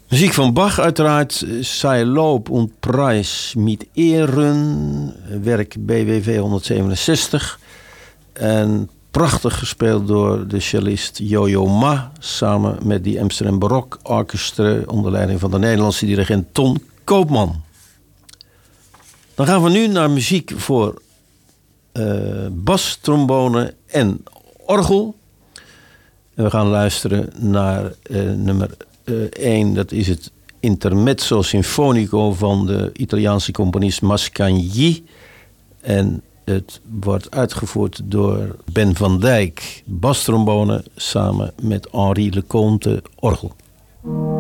Muziek van Bach uiteraard. Sei Lob und Preis mit Ehren. Werk BWV 167. En prachtig gespeeld door de cellist Yo-Yo Ma. Samen met die Amsterdam Barok Orchestra. Onder leiding van de Nederlandse dirigent Ton Koopman. Dan gaan we nu naar muziek voor bas, trombone en orgel. En we gaan luisteren naar nummer 1. Dat is het Intermezzo Sinfonico van de Italiaanse componist Mascagni. En het wordt uitgevoerd door Ben van Dijk, bastrombone, samen met Henri Leconte, orgel.